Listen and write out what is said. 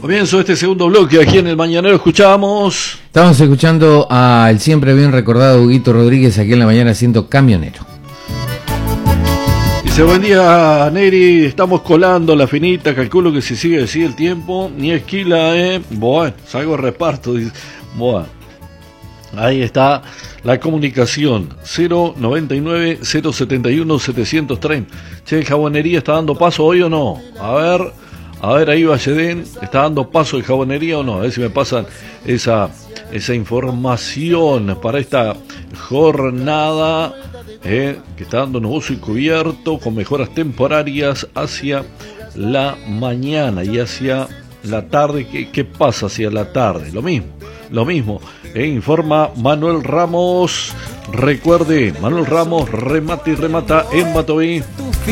Comienzo este segundo bloque aquí en el Mañanero. Estamos escuchando al siempre bien recordado Huguito Rodríguez aquí en la mañana siendo camionero. Dice, buen día Neri, estamos colando la finita, calculo que si sigue así el tiempo, ni esquila, bueno, salgo de reparto, dice, bueno, ahí está la comunicación, 099-071-730. Che, Jabonería está dando paso hoy o no, a ver, ahí Valledén, ¿está dando paso de Jabonería o no? A ver si me pasan esa información para esta jornada, que está dando negocio y cubierto con mejoras temporarias hacia la mañana y hacia la tarde. ¿Qué pasa hacia la tarde? Lo mismo. Informa Manuel Ramos. Recuerde, Manuel Ramos remata y remata en Batoví.